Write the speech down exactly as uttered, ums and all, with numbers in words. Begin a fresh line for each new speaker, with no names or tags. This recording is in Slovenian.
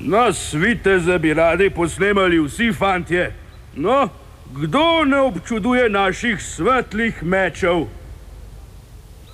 Nas viteze bi radi posnemali vsi fantje. No, kdo ne občuduje naših svetlih mečev?